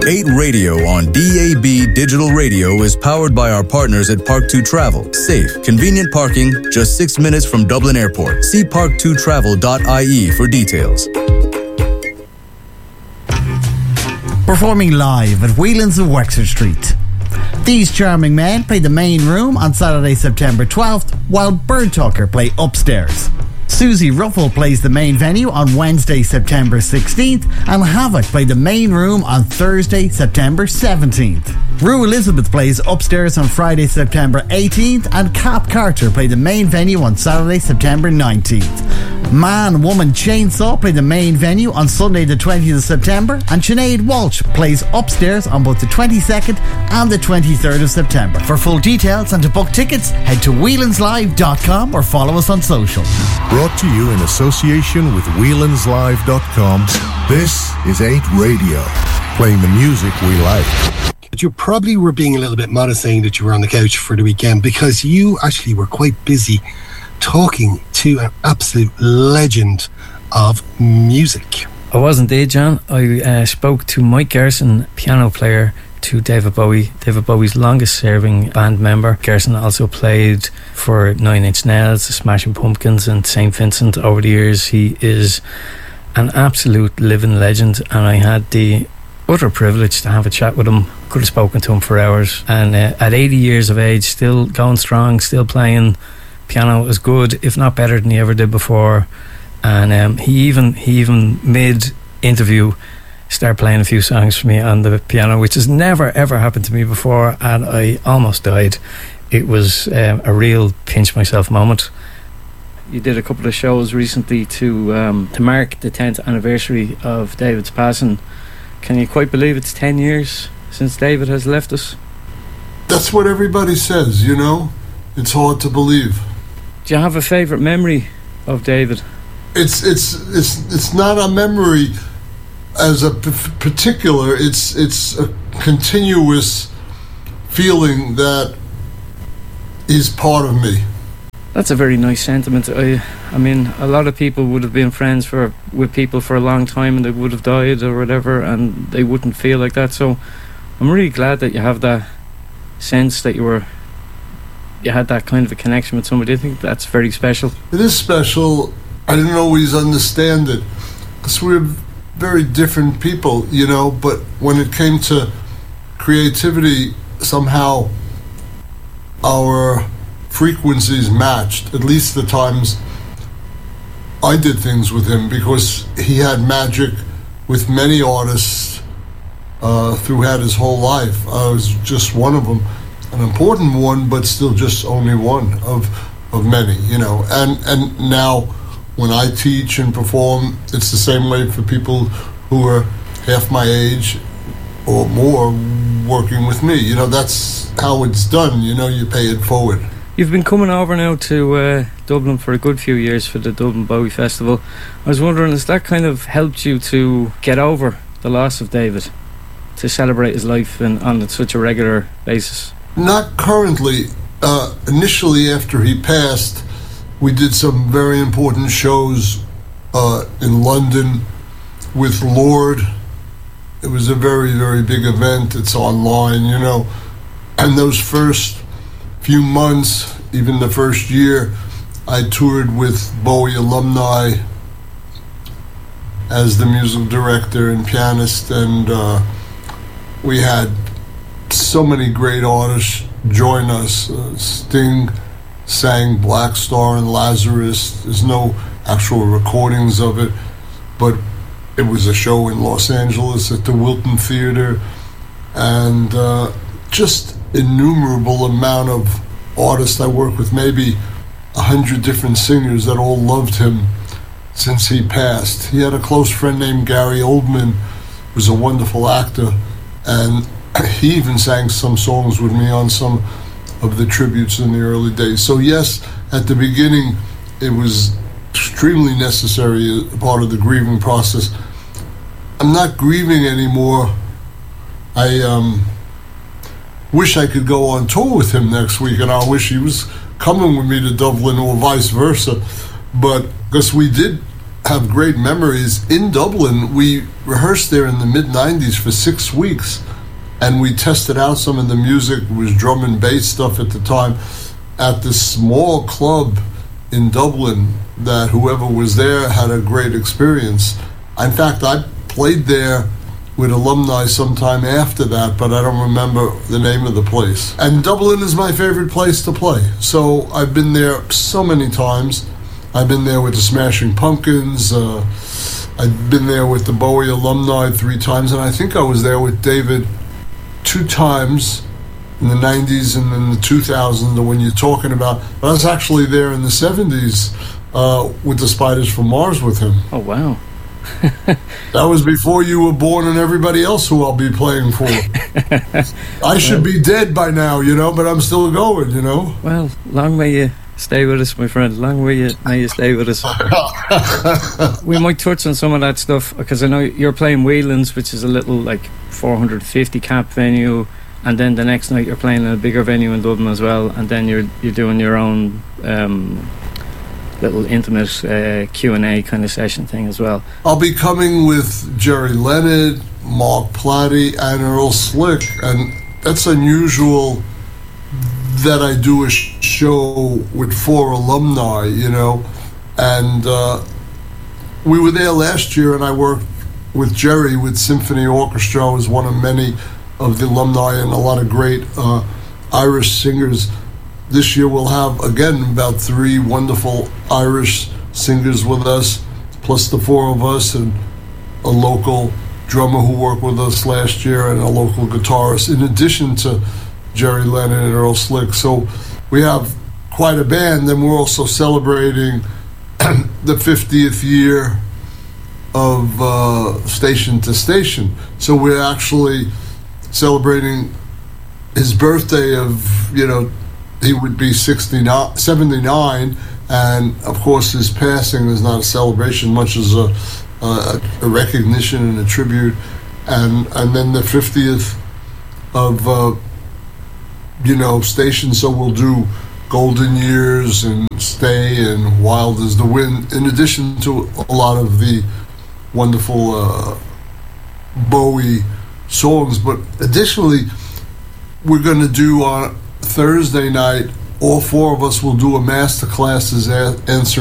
8 Radio on DAB Digital Radio is powered by our partners at Park2 Travel. Safe, convenient parking, just 6 minutes from Dublin Airport. See park2travel.ie for details. Performing live at Whelan's of Wexford Street. These charming men play the main room on Saturday, September 12th, while Bird Talker play upstairs. Susie Ruffle plays the main venue on Wednesday, September 16th, and Havoc play the main room on Thursday, September 17th. Rue Elizabeth plays upstairs on Friday, September 18th, and Cap Carter play the main venue on Saturday, September 19th. Man Woman Chainsaw play the main venue on Sunday the 20th of September, and Sinead Walsh plays upstairs on both the 22nd and the 23rd of September. For full details and to book tickets, head to whelanslive.com or follow us on social. Brought to you in association with whelanslive.com, this is 8 Radio, playing the music we like. But you probably were being a little bit modest saying that you were on the couch for the weekend, because you actually were quite busy talking to an absolute legend of music. I was indeed, John. I spoke to Mike Gerson, piano player to David Bowie, David Bowie's longest serving band member. Gerson also played for Nine Inch Nails, the Smashing Pumpkins and St. Vincent over the years. He is an absolute living legend, and I had the utter privilege to have a chat with him. Could have spoken to him for hours, and at 80 years of age, still going strong, still playing piano as good, if not better than he ever did before. And he even mid-interview started playing a few songs for me on the piano, which has never ever happened to me before, and I almost died. It was a real pinch myself moment. You did a couple of shows recently to mark the 10th anniversary of David's passing. Can you quite believe it's 10 years since David has left us? That's what everybody says, you know? It's hard to believe. Do you have a favourite memory of David? It's not a memory as a particular. It's a continuous feeling that is part of me. That's a very nice sentiment. I mean, a lot of people would have been friends with people for a long time, and they would have died or whatever, and they wouldn't feel like that. So I'm really glad that you have that sense that you had that kind of a connection with somebody. I think that's very special. It is special. I didn't always understand it, because we're very different people, you know, but when it came to creativity, somehow our frequencies matched, at least the times I did things with him, because he had magic with many artists throughout his whole life. I was just one of them, an important one, but still just only one of many, you know. And now when I teach and perform, it's the same way for people who are half my age or more working with me. You know, that's how it's done, you know, you pay it forward. You've been coming over now to Dublin for a good few years for the Dublin Bowie Festival. I was wondering, has that kind of helped you to get over the loss of David, to celebrate his life on such a regular basis? Not currently. Initially, after he passed, we did some very important shows in London with Lord. It was a very, very big event. It's online, you know. And those first few months, even the first year, I toured with Bowie alumni as the musical director and pianist, and we had so many great artists join us. Sting sang Black Star and Lazarus. There's no actual recordings of it, but it was a show in Los Angeles at the Wilton Theater, and just innumerable amount of artists. I work with maybe 100 different singers that all loved him since he passed. He had a close friend named Gary Oldman, who was a wonderful actor, and he even sang some songs with me on some of the tributes in the early days. So yes, at the beginning it was extremely necessary, a part of the grieving process. I'm not grieving anymore. I wish I could go on tour with him next week, and I wish he was coming with me to Dublin or vice versa. But because we did have great memories. In Dublin, we rehearsed there in the mid-90s for 6 weeks, and we tested out some of the music. It was drum and bass stuff at the time at this small club in Dublin that whoever was there had a great experience. In fact, I played there with alumni sometime after that, but I don't remember the name of the place. And Dublin is my favorite place to play. So I've been there so many times. I've been there with the Smashing Pumpkins. I've been there with the Bowie alumni 3 times, and I think I was there with David 2 times in the 90s and in the 2000s, the one you're talking about. But I was actually there in the 70s with the Spiders from Mars with him. Oh, wow. That was before you were born and everybody else who I'll be playing for. I should be dead by now, but I'm still going, Well, long may you stay with us, my friend. Long may you stay with us. We might touch on some of that stuff, because I know you're playing Whelan's, which is a little, 450 cap venue, and then the next night you're playing in a bigger venue in Dublin as well, and then you're doing your own little intimate Q&A kind of session thing as well. I'll be coming with Jerry Leonard, Mark Plati, and Earl Slick, and that's unusual that I do a show with 4 alumni, and we were there last year, and I worked with Jerry with Symphony Orchestra. I was one of many of the alumni, and a lot of great Irish singers. This year we'll have, again, about 3 wonderful Irish singers with us, plus the 4 of us, and a local drummer who worked with us last year, and a local guitarist, in addition to Jerry Leonard and Earl Slick. So we have quite a band. Then we're also celebrating the 50th year of Station to Station. So we're actually celebrating his birthday of, he would be 79, and of course his passing is not a celebration much as a recognition and a tribute, and then the 50th of Station. So we'll do Golden Years and Stay and Wild as the Wind, in addition to a lot of the wonderful Bowie songs. But additionally, we're going to do on Thursday night, all 4 of us will do a master class answering